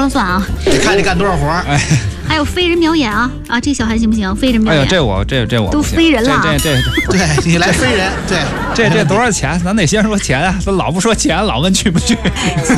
算啊。 看你干多少活儿。 哎， 还有飞人表演啊，这小韩行不行？飞人表演。 哎呦，这我都飞人了。 这对你来飞人，对， 这多少钱？咱得先说钱啊，咱老不说钱，老问去不去。